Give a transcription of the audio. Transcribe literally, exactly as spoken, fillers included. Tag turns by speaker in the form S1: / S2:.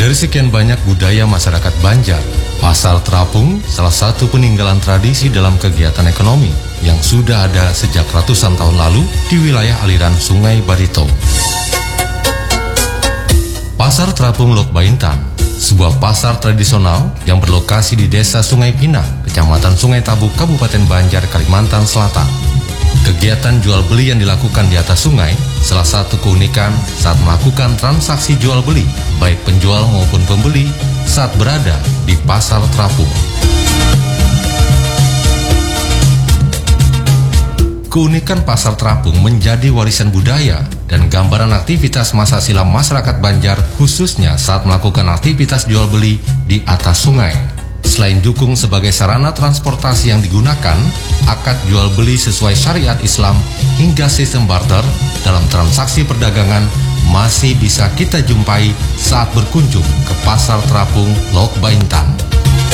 S1: Dari sekian banyak budaya masyarakat Banjar, pasar terapung salah satu peninggalan tradisi dalam kegiatan ekonomi yang sudah ada sejak ratusan tahun lalu di wilayah aliran Sungai Barito. Pasar Terapung Lok Baintan, sebuah pasar tradisional yang berlokasi di Desa Sungai Pinang, Kecamatan Sungai Tabuk, Kabupaten Banjar, Kalimantan Selatan. Kegiatan jual beli yang dilakukan di atas sungai salah satu keunikan saat melakukan transaksi jual beli, baik penjual maupun pembeli saat berada di pasar terapung. Keunikan pasar terapung menjadi warisan budaya dan gambaran aktivitas masa silam masyarakat Banjar, khususnya saat melakukan aktivitas jual beli di atas sungai. Selain dukung sebagai sarana transportasi yang digunakan, akad jual beli sesuai syariat Islam hingga sistem barter dalam transaksi perdagangan masih bisa kita jumpai saat berkunjung ke pasar terapung Lok Baintan.